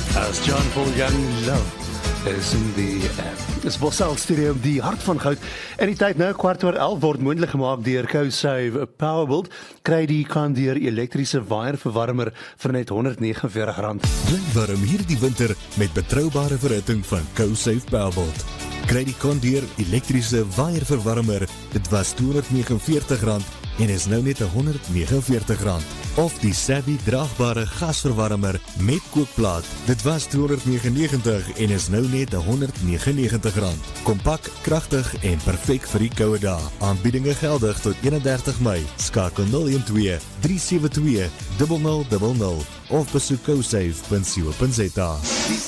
As John Paul Young Love is in die is Bosal Studio, die hart van goud. En die tyd nou 11:15 word moontlik gemaak deur CoSave Powerbuild. Kry die kan deur elektriese waierverwarmer vir net R149. Bly warm hierdie winter met betroubare verhitting van CoSave Powerbuild. Kry die Condier elektriese waierverwarmer. Dit was R249 en is nou net R149. Of die Savvy draagbare gasverwarmer met kookplaat. Dit was R299 en is nou net R199. Kompak, kragtig en perfek vir die koue dae. Aanbiedinge geldig tot 31 Mei. Skakel 012 372 0000 of besoek cosave.co.za.